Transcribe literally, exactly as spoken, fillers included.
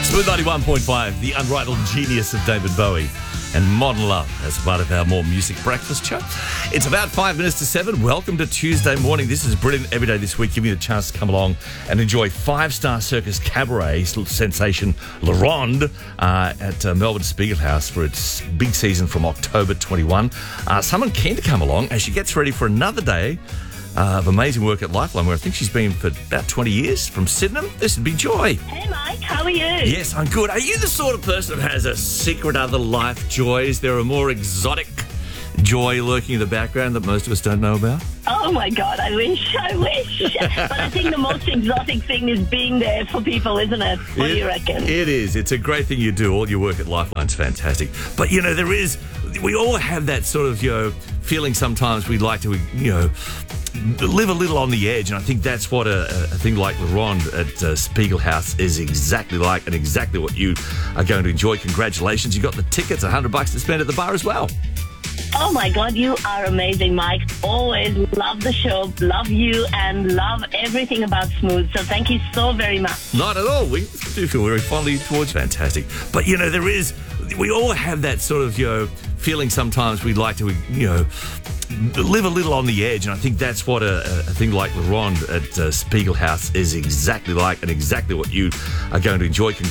Smooth ninety-one point five, the unrivaled genius of David Bowie and Modern Love as part of our More Music Breakfast show. It's about five minutes to seven. Welcome to Tuesday morning. This is brilliant every day this week, giving you a chance to come along and enjoy Five-Star Circus Cabaret sensation La Ronde uh, at uh, Melbourne Spiegelhaus for its big season from October twenty-first. Uh, someone keen to come along as she gets ready for another day Uh, of amazing work at Lifeline, where I think she's been for about twenty years, from Sydenham. This would be Joy. Hey, Mike. How are you? Yes, I'm good. Are you the sort of person that has a secret other life joy? Is there a more exotic joy lurking in the background that most of us don't know about? Oh, my God. I wish. I wish. But I think the most exotic thing is being there for people, isn't it? What it, do you reckon? It is. It's a great thing you do. All your work at Lifeline's fantastic. But, you know, there is... We all have that sort of, you know, feeling sometimes we'd like to, you know, live a little on the edge, and I think that's what a, a thing like La Ronde at uh, Spiegelhaus is exactly like, and exactly what you are going to enjoy. Congratulations. You got the tickets, one hundred bucks to spend at the bar as well. Oh, my God. You are amazing, Mike. Always love the show, love you, and love everything about Smooth. So thank you so very much. Not at all. We do feel very fondly towards fantastic. But, you know, there is... We all have that sort of, you know, feeling sometimes we'd like to, you know, live a little on the edge, and I think that's what a, a thing like La Ronde at uh, Spiegelhaus is exactly like, and exactly what you are going to enjoy.